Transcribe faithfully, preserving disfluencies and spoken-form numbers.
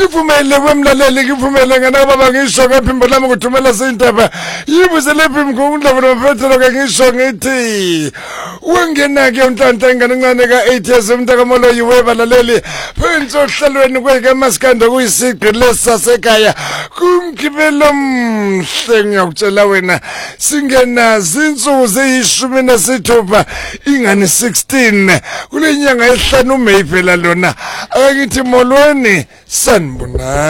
Ivumele kwemlaleli ngivumele ngana baba ngisho ngephimbo lami ukuthumela sindaba yibuze lephimbo ngundaba nomphethelo ke ngisho ngithi wengena ke unhlanhla ingane encane ka eight years umntaka molo yiwe balaleli phansi ohlelweni kweke maskanda kuyisigqi lesasekhaya kumgibelo mhle ngiyakutshela wena singena zinsuku zeyishumi nesithupha ingane sixteen kulenyanga esihlanu uMeyi phela lona akakithi molweni sanibona